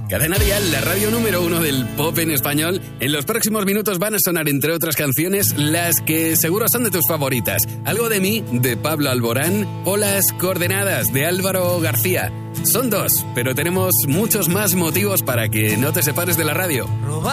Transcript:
Cadena Dial, la radio número 1 del pop en español. En los próximos minutos van a sonar, entre otras canciones, las que seguro son de tus favoritas. Algo de mí, de Pablo Alborán, o Las Coordenadas, de Álvaro García. Son dos, pero tenemos muchos más motivos para que no te separes de la radio.